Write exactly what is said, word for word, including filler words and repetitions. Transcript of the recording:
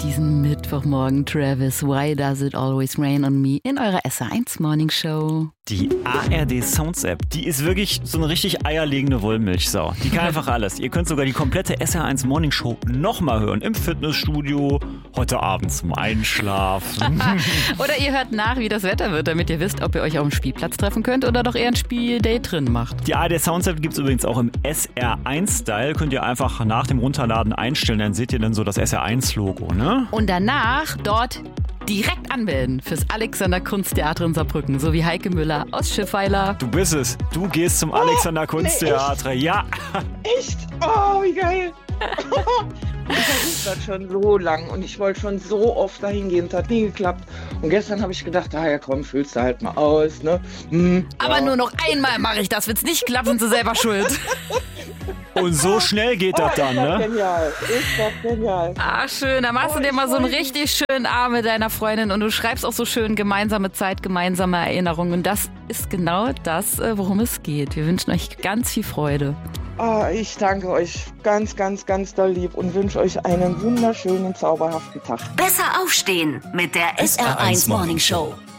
diesen Mittwochmorgen. Travis, Why Does It Always Rain on Me in eurer S R eins Morning Show. Die A R D Sounds App, die ist wirklich so eine richtig eierlegende Wollmilchsau. Die kann einfach alles. Ihr könnt sogar die komplette S R eins Morning Show nochmal hören. Im Fitnessstudio, heute Abend zum Einschlafen. Oder ihr hört nach, wie das Wetter wird, damit ihr wisst, ob ihr euch auf dem Spielplatz treffen könnt oder doch eher ein Spielday drin macht. Die A R D Sounds App gibt es übrigens auch im S R eins Style. Könnt ihr einfach nach dem Runterladen einstellen, dann seht ihr dann so das S R eins Logo, ne? Und danach dort direkt anmelden fürs Alexander Kunsttheater in Saarbrücken, so wie Heike Müller aus Schiffweiler. Du bist es. Du gehst zum Alexander oh, Kunsttheater. Nee, ja. Echt? Oh, wie geil. Ich versuche das schon so lang und ich wollte schon so oft dahin gehen, das hat nie geklappt. Und gestern habe ich gedacht, ah ja komm, fühlst du halt mal aus, ne? Hm, Aber ja. nur noch einmal mache ich das, wenn's nicht klappt, sind sie selber schuld. Und so schnell geht das oh, dann, ist das ne? Genial, ist das genial. Ah, schön, da machst Oh, du dir mal so einen ich freu richtig schönen Abend mit deiner Freundin und du schreibst auch so schön gemeinsame Zeit, gemeinsame Erinnerungen. Und das ist genau das, worum es geht. Wir wünschen euch ganz viel Freude. Oh, ich danke euch ganz, ganz, ganz doll lieb und wünsche euch einen wunderschönen, zauberhaften Tag. Besser aufstehen mit der S R eins Morning Show.